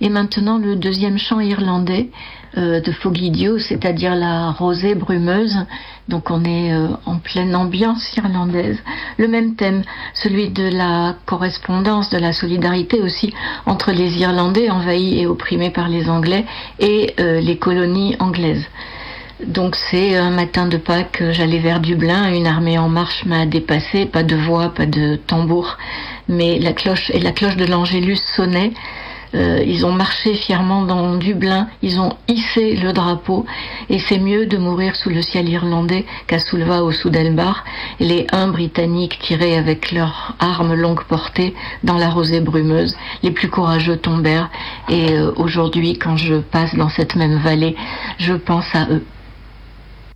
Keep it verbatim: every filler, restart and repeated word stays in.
Et maintenant le deuxième chant irlandais euh, de Fogidio, c'est-à-dire la rosée brumeuse. Donc on est euh, en pleine ambiance irlandaise. Le même thème, celui de la correspondance, de la solidarité aussi entre les Irlandais envahis et opprimés par les Anglais et euh, les colonies anglaises. Donc c'est un matin de Pâques, j'allais vers Dublin, une armée en marche m'a dépassé, pas de voix, pas de tambour, mais la cloche et la cloche de l'Angélus sonnait. Euh, ils ont marché fièrement dans Dublin, ils ont hissé le drapeau, et c'est mieux de mourir sous le ciel irlandais qu'à Soulva ou sous Delbar. Et les uns britanniques tiraient avec leurs armes longue portée dans la rosée brumeuse. Les plus courageux tombèrent, et euh, aujourd'hui, quand je passe dans cette même vallée, je pense à eux.